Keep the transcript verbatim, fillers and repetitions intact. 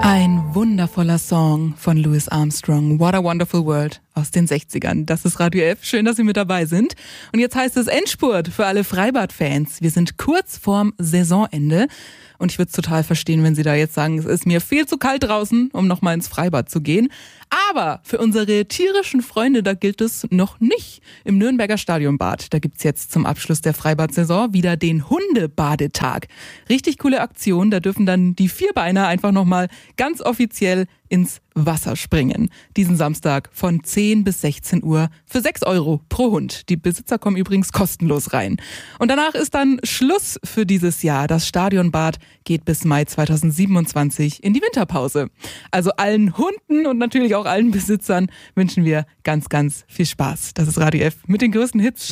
Ein wundervoller Song von Louis Armstrong, What a Wonderful World aus den sechzigern. Das ist Radio F. Schön, dass Sie mit dabei sind. Und jetzt heißt es Endspurt für alle Freibad-Fans. Wir sind kurz vorm Saisonende. Und ich würde es total verstehen, wenn Sie da jetzt sagen, es ist mir viel zu kalt draußen, um nochmal ins Freibad zu gehen. Aber für unsere tierischen Freunde, da gilt es noch nicht. Im Nürnberger Stadionbad, da gibt's jetzt zum Abschluss der Freibad-Saison wieder den Hundebadetag. Richtig coole Aktion, da dürfen dann die Vierbeiner einfach nochmal ganz offiziell ins Wasser springen. Diesen Samstag von zehn bis sechzehn Uhr für sechs Euro pro Hund. Die Besitzer kommen übrigens kostenlos rein. Und danach ist dann Schluss für dieses Jahr. Das Stadionbad geht bis Mai zweitausendsiebenundzwanzig in die Winterpause. Also allen Hunden und natürlich auch allen Besitzern wünschen wir ganz, ganz viel Spaß. Das ist Radio F mit den größten Hits.